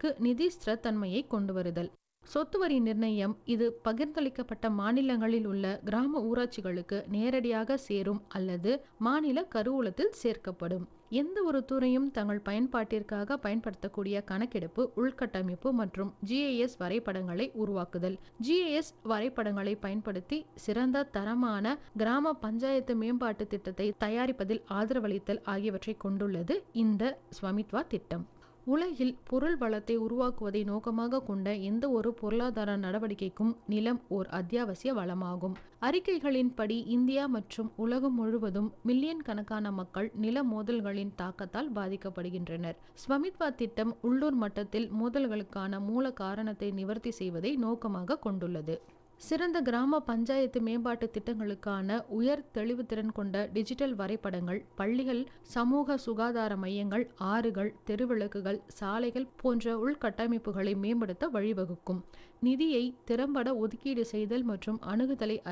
ஊரகங்களுக்கு நிதி ஸ்திரத்தன்மையை கொண்டு வருதல். சொத்து வரி நிர்ணயம் இது பகிர்ந்தளிக்கப்பட்ட மாநிலங்களில் உள்ள கிராம ஊராட்சிகளுக்கு நேரடியாக சேரும் அல்லது மாநில கருவூலத்தில் சேர்க்கப்படும். எந்த ஒரு துறையும் தங்கள் பயன்பாட்டிற்காக பயன்படுத்தக்கூடிய கணக்கெடுப்பு, உள்கட்டமைப்பு மற்றும் GIS வரைபடங்களை உருவாக்குதல். GIS வரைபடங்களை பயன்படுத்தி சிறந்த தரமான கிராம பஞ்சாயத்து மேம்பாட்டு திட்டத்தை தயாரிப்பதில் ஆதரவளித்தல் ஆகியவற்றை கொண்டுள்ளது இந்த ஸ்வமித்வா திட்டம். உலகில் பொருள் வளத்தை உருவாக்குவதை நோக்கமாக கொண்ட எந்த ஒரு பொருளாதார நடவடிக்கைக்கும் நிலம் ஓர் அத்தியாவசிய வளமாகும். அறிக்கைகளின்படி இந்தியா மற்றும் உலகம் முழுவதும் மில்லியன் கணக்கான மக்கள் நில மோதல்களின் தாக்கத்தால் பாதிக்கப்படுகின்றனர். ஸ்வமித்வா திட்டம் உள்ளூர் மட்டத்தில் மோதல்களுக்கான மூல காரணத்தை நிவர்த்தி செய்வதை நோக்கமாக கொண்டுள்ளது. சிறந்த கிராம பஞ்சாயத்து மேம்பாட்டு திட்டங்களுக்கான உயர் தெளிவுத்திறன் கொண்ட டிஜிட்டல் வரைபடங்கள் பள்ளிகள், சமூக சுகாதார மையங்கள், ஆறுகள், தெருவிளக்குகள், சாலைகள் போன்ற உள்கட்டமைப்புகளை மேம்படுத்த வழிவகுக்கும். நிதியை திறம்பட ஒதுக்கீடு செய்தல் மற்றும் அணுகுதலை